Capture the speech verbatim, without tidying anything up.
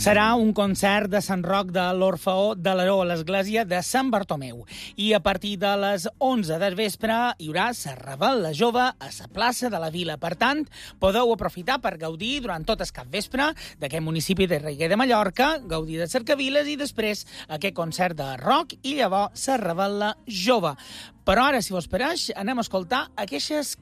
Serà un concert de Sant Roc de l'Orfeó de Laró a l'església de Sant Bartomeu. I a partir de les onze del vespre hi haurà la Revetlla Jove a la plaça de la Vila. Per tant, podeu aprofitar per gaudir durant tot el capvespre d'aquest municipi de Reguer de Mallorca, gaudir de cercaviles i després aquest concert de rock i llavors la Revetlla Jove. Però ara, si vos pareix, anem a escoltar aquestes